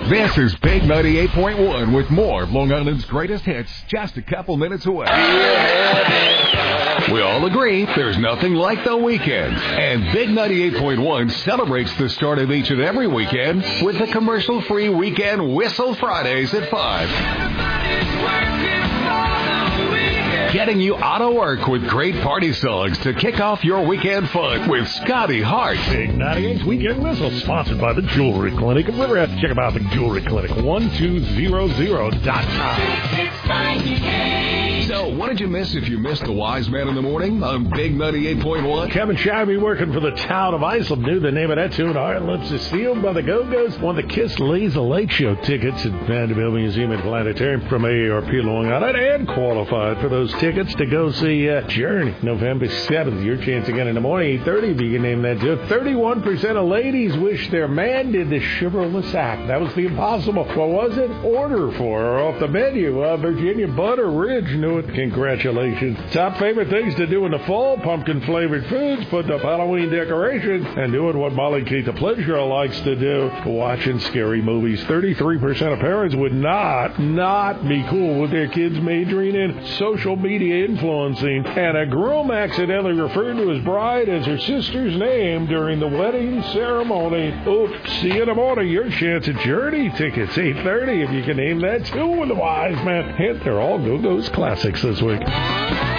This is Big 98.1 with more of Long Island's greatest hits just a couple minutes away. We all agree there's nothing like the weekend. And Big 98.1 celebrates the start of each and every weekend with the commercial-free Weekend Whistle Fridays at 5. Getting you out of work with great party songs to kick off your weekend fun with Scotty Hart. Big 98's Weekend Whistle, sponsored by the Jewelry Clinic of Riverhead. Check them out, the Jewelry Clinic, 1200.com. So, what did you miss if you missed the Wise Man in the Morning on Big 98.1? Kevin Shabby working for the town of Islip knew the name of that tune. Our Lips is Sealed by the Go-Go's. Won the Kiss Lisa Late Show tickets at Vanderbilt Museum and Planetarium from AARP Long Island, and qualified for those tickets to go see Journey November 7th. Your chance again in the morning, 8:30, if you can name that tune. 31% of ladies wish their man did the chivalrous act. That was the impossible. What was it? Order for her off the menu. Virginia Butter Ridge knew it. Congratulations. Top favorite things to do in the fall: pumpkin-flavored foods, putting up Halloween decorations, and doing what Molly Kate the Pleasurer likes to do, watching scary movies. 33% of parents would not be cool with their kids majoring in social media influencing, and a groom accidentally referred to his bride as her sister's name during the wedding ceremony. Oops. See you in the morning. Your chance at Journey tickets, 8:30, if you can name that too with the Wise Man. And they're all Go-Go's classics this week.